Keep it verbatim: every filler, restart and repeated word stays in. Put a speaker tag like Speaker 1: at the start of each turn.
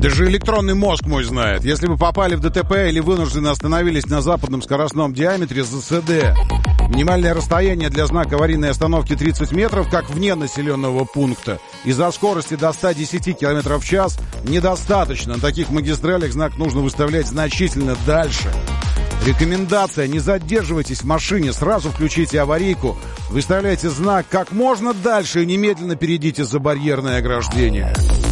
Speaker 1: Даже электронный мозг мой знает. Если вы попали в ДТП или вынужденно остановились на западном скоростном диаметре ЗСД, минимальное расстояние для знака аварийной остановки тридцать метров, как вне населенного пункта. Из-за скорости до ста десяти километров в час недостаточно. На таких магистралях знак нужно выставлять значительно дальше. Рекомендация: не задерживайтесь в машине, сразу включите аварийку, выставляйте знак как можно дальше и немедленно перейдите за барьерное ограждение.